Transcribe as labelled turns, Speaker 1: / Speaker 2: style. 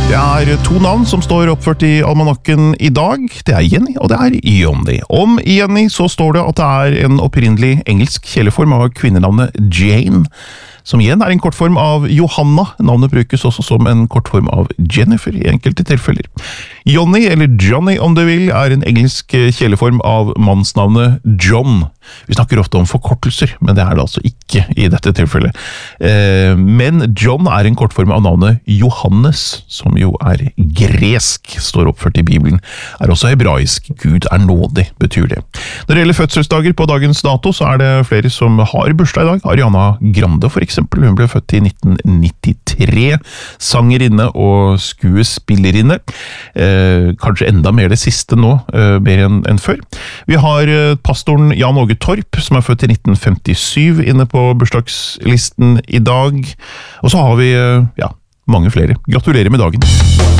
Speaker 1: Det er to navn som står oppført i almanakken i dag. Det er Jenny, og det er Johnny. Om Jenny så står det at det er en opprinnelig engelsk kjæleform av kvinnenavnet Jane, som igjen er en kortform av Johanna. Navnet brukes også som en kortform av Jennifer i enkelte tilfeller. Johnny, eller Johnny om du vil, er en engelsk kjæleform av mannsnavnet John. Vi snakker ofte om forkortelser, men det er det altså ikke i dette tilfellet. Men John er en kortform av navnet Johannes, som jo er gresk, står oppført i Bibelen. Er også hebraisk. Gud er nådig, betyr det. Når det gjelder fødselsdager på dagens dato, så er det flere som har bursdag i dag. Ariana Grande for eksempel, hun ble født i 1993. Sangerinne og skuespillerinne. Kanskje enda mer det siste nå, mer enn før. Vi har pastoren Jan Åge Torp, som er født i 1957, inne på bursdagslisten i dag. Og så har vi, mange flere. Gratulerer med dagen!